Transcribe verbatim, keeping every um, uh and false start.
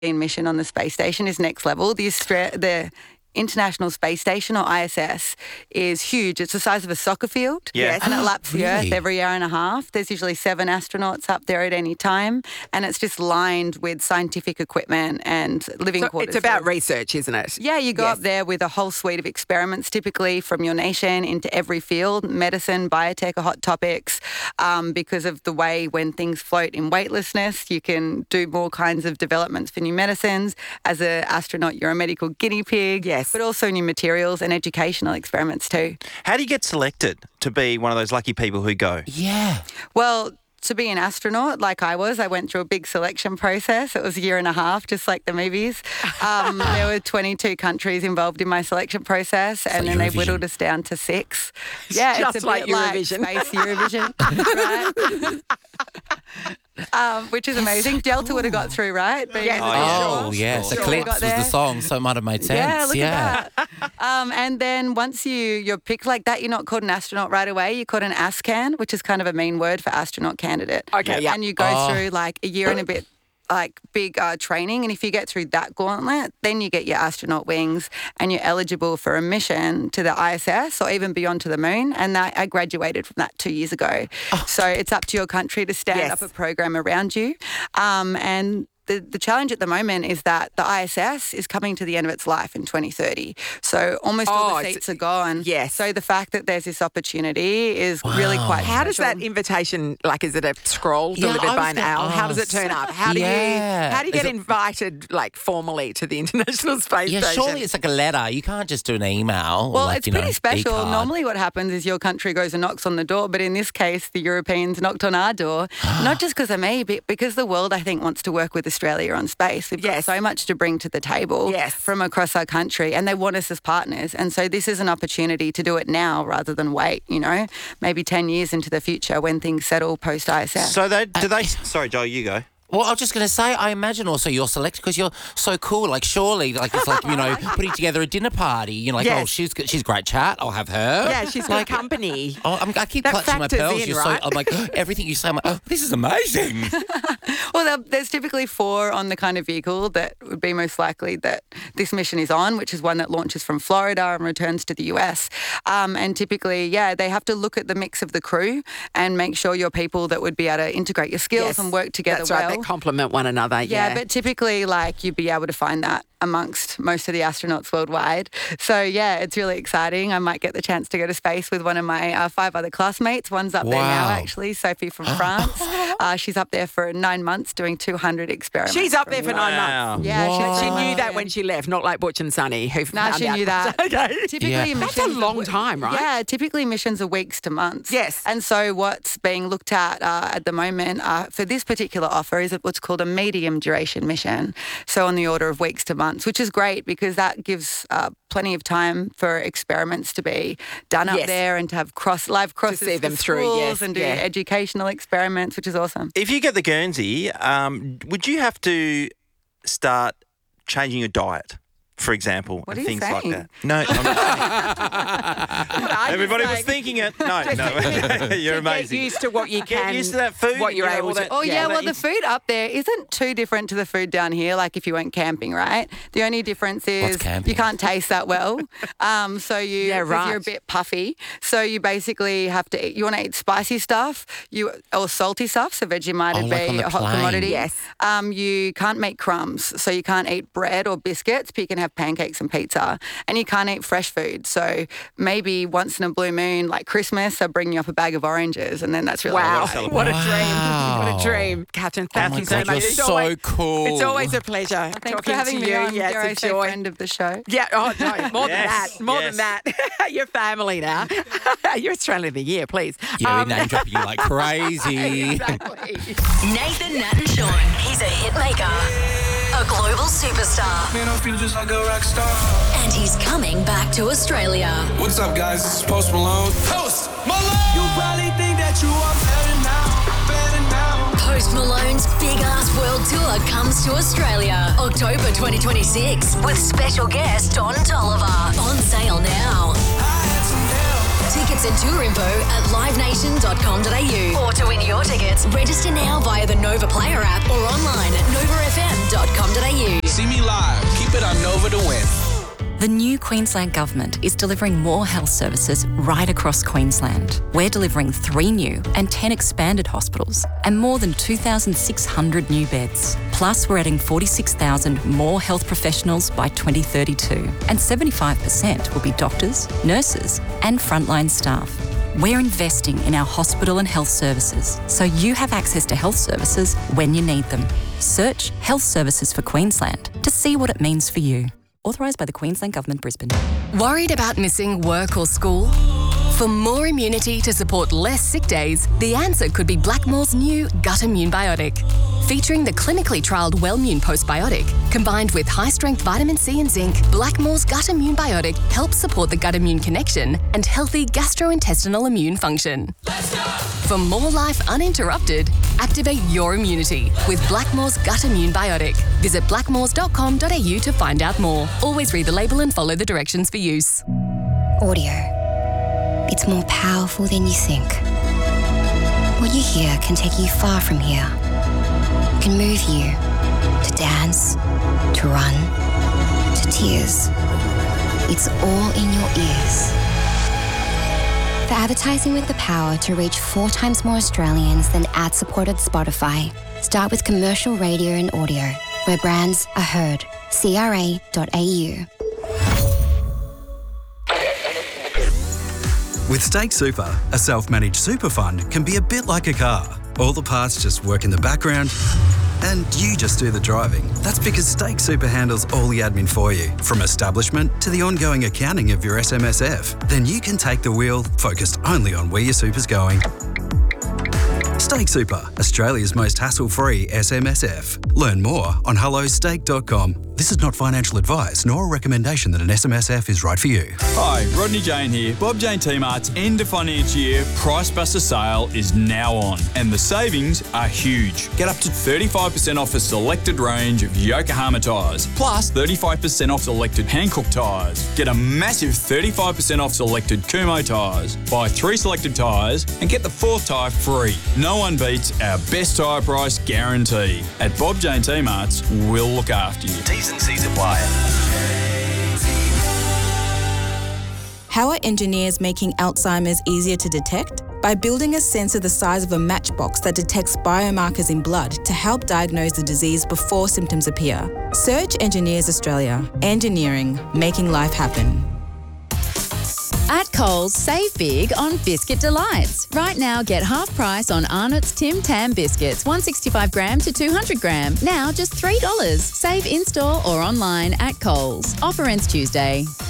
mission on the space station is next level. The Austra- the International Space Station, or I S S, is huge. It's the size of a soccer field. Yes. And it laps the Really? Earth every year and a half. There's usually seven astronauts up there at any time. And it's just lined with scientific equipment and living So quarters. it's about research, isn't it? Yeah, you go Yes. up there with a whole suite of experiments, typically from your nation into every field. Medicine, biotech are hot topics um, because of the way when things float in weightlessness, you can do more kinds of developments for new medicines. As an astronaut, you're a medical guinea pig. Yes. But also new materials and educational experiments too. How do you get selected to be one of those lucky people who go? Yeah. Well, to be an astronaut like I was, I went through a big selection process. It was a year and a half, just like the movies. Um, there were twenty-two countries involved in my selection process, and like then they Eurovision. whittled us down to six. Yeah, just it's a like bit Eurovision. like Space Eurovision, right? um, which is amazing. Delta would have got through, right? Being Yes. in Oh, the yeah. Oh, show. yes. Sure. Eclipse Got was the there. song, so it might have made sense. Yeah, look yeah. at that. Um, and then once you, you're picked like that, you're not called an astronaut right away. You're called an ASCAN, which is kind of a mean word for astronaut candidate. Okay, yeah. And you go Oh. through like a year and a bit like big uh, training. And if you get through that gauntlet, then you get your astronaut wings and you're eligible for a mission to the I S S or even beyond to the moon. And that, I graduated from that two years ago. So it's up to your country to stand Yes. up a program around you. Um, and The, the challenge at the moment is that the I S S is coming to the end of its life in twenty thirty. So almost Oh, all the it's- seats are gone. yes. So the fact that there's this opportunity is really quite How does special. that invitation, like, is it a scroll Yeah, delivered I by was an gonna owl? How does it ask. turn up? How do Yeah. you how do you Is get it- invited, like, formally to the International Space Yeah, Station? surely it's like a letter. You can't just do an email. or Well, like, it's you know, pretty special. e-card. Normally what happens is your country goes and knocks on the door, but in this case, the Europeans knocked on our door, not just because of me, but because the world, I think, wants to work with Australia on space. We've Yes. got so much to bring to the table Yes. from across our country, and they want us as partners. And so this is an opportunity to do it now rather than wait, you know, maybe ten years into the future when things settle post-I S S. So they do they? Sorry, Joel, you go. Well, I was just going to say, I imagine also you're selected because you're so cool. Like, surely, like it's like, you know, putting together a dinner party. You're like, Yes. oh, she's good- she's great chat. I'll have her. Yeah, she's good company. Oh, I'm, I keep That clutching my factors pearls. in, You're right? so, I'm like, everything you say, I'm like, oh, this is amazing. Well, there- there's typically four on the kind of vehicle that would be most likely that this mission is on, which is one that launches from Florida and returns to the U S. Um, and typically, yeah, they have to look at the mix of the crew and make sure you're people that would be able to integrate your skills Yes. and work together That's well. right, they complement one another. Yeah, Yeah, but typically, like, you'd be able to find that amongst most of the astronauts worldwide. So, yeah, it's really exciting. I might get the chance to go to space with one of my uh, five other classmates. One's up there now, Wow. actually, Sophie from France. Uh, she's up there for nine months doing two hundred experiments. she's up there for nine Wow. months. Yeah, Wow. She knew that yeah. when she left, not like Butch and Sonny, who No, found she out. knew that. Okay. Typically, Yeah. missions That's a long are- time, right? Yeah, typically missions are weeks to months. Yes. And so what's being looked at uh, at the moment uh, for this particular offer is what's called a medium duration mission. So on the order of weeks to months, which is great because that gives uh, plenty of time for experiments to be done up Yes. there and to have cross live crosses see for them through, schools yes, and do yeah. educational experiments, which is awesome. If you get the Guernsey, um, would you have to start changing your diet, for example, What and are you things like saying? that? No, I'm not saying. Everybody was thinking it. No, no, you're amazing. Get used to what you Get can. used to that food, What you're you know, able all to. that- Oh, yeah, Yeah. well, the food up there isn't too different to the food down here, like if you went camping, right? The only difference is camping? you can't taste that well. Um, so you, Yeah, 'cause right. you're a bit puffy. So you basically have to eat, you want to eat spicy stuff you or salty stuff, so Vegemite Oh, would like on be the a hot plane. commodity. Yes. Um, you can't make crumbs, so you can't eat bread or biscuits, but you can have pancakes and pizza. And you can't eat fresh food. So maybe once in a blue moon, like Christmas, they'll bring you up a bag of oranges, and then that's really Wow, celebrate. what a Wow. dream. What a dream. Captain, thank Oh my you so God, much. you're It's so always- cool. It's always a pleasure Thanks talking for having to me you. on. Yeah, Dare I it's a say joy. friend of the show. Yeah, oh no, more Yes, than that, more yes. than that. You're family now. You're Australian of the Year, please. Yeah, Um, we name dropping you like crazy. Exactly. Nathan, Nat and Sean. He's a hit maker, a global superstar, Man, I feel just like a rock star. and he's coming back to Australia. What's up, guys? This is Post Malone. Post Malone! You probably think that you are better now, better now. Post Malone's Big Ass World Tour comes to Australia October twenty twenty-six with special guest Don Tolliver. On sale now. I had some help, Tickets and tour info at live nation dot com dot a u. Or to win your tickets, register now via the Nova Player app or online at nova f m dot com dot a u. See me live. Keep it on Nova to win. The new Queensland Government is delivering more health services right across Queensland. We're delivering three new and ten expanded hospitals and more than two thousand six hundred new beds. Plus, we're adding forty-six thousand more health professionals by twenty thirty-two, and seventy-five percent will be doctors, nurses and frontline staff. We're investing in our hospital and health services so you have access to health services when you need them. Search Health Services for Queensland to see what it means for you. Authorised by the Queensland Government, Brisbane. Worried about missing work or school? For more immunity to support less sick days, the answer could be Blackmore's new Gut Immune Biotic. Featuring the clinically trialled Wellmune Postbiotic, combined with high-strength vitamin C and zinc, Blackmore's Gut Immune Biotic helps support the gut-immune connection and healthy gastrointestinal immune function. Let's go! For more life uninterrupted, activate your immunity with Blackmore's Gut Immune Biotic. Visit blackmores dot com dot a u to find out more. Always read the label and follow the directions for use. Audio. It's more powerful than you think. What you hear can take you far from here. It can move you to dance, to run, to tears. It's all in your ears. For advertising with the power to reach four times more Australians than ad-supported Spotify, start with commercial radio and audio, where brands are heard. c r a dot a u. With Stake Super, a self-managed super fund can be a bit like a car. All the parts just work in the background and you just do the driving. That's because Stake Super handles all the admin for you, from establishment to the ongoing accounting of your S M S F. Then you can take the wheel, focused only on where your super's going. Stake Super, Australia's most hassle-free S M S F. Learn more on hello stake dot com. This is not financial advice nor a recommendation that an S M S F is right for you. Hi, Rodney Jane here. Bob Jane T-Mart's end of financial year Price Buster sale is now on, and the savings are huge. Get up to thirty-five percent off a selected range of Yokohama tyres, plus thirty-five percent off selected Hankook tyres. Get a massive thirty-five percent off selected Kumho tyres. Buy three selected tyres and get the fourth tyre free. No one beats our best tyre price guarantee. At Bob Jane T-Mart's, we'll look after you. T's and C's apply. How are engineers making Alzheimer's easier to detect? By building a sensor the size of a matchbox that detects biomarkers in blood to help diagnose the disease before symptoms appear. Search Engineers Australia. Engineering, making life happen. At Coles, save big on Biscuit Delights. Right now, get half price on Arnott's Tim Tam biscuits, one sixty-five gram to two hundred gram. Now just three dollars. Save in-store or online at Coles. Offer ends Tuesday.